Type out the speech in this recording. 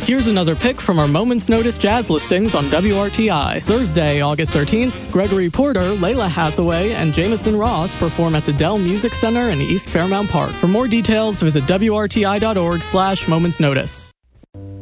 Here's another pick from our Moment's Notice jazz listings on WRTI. Thursday, August 13th, Gregory Porter, Layla Hathaway, and Jamison Ross perform at the Dell Music Center in East Fairmount Park. For more details, visit WRTI.org/momentsnotice.